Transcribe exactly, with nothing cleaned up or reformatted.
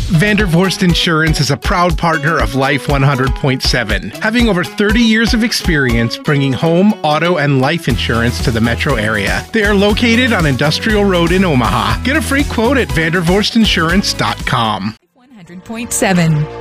Vandervorst Insurance is a proud partner of Life one hundred point seven, having over thirty years of experience bringing home, auto, and life insurance to the metro area. They are located on Industrial Road in Omaha. Get a free quote at vandervorst insurance dot com. one hundred point seven.